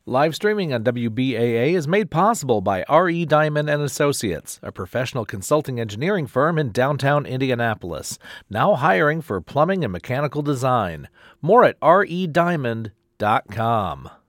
Live streaming on WBAA is made possible by R.E. Diamond & Associates, a professional consulting engineering firm in downtown Indianapolis, now hiring for plumbing and mechanical design. More at rediamond.com.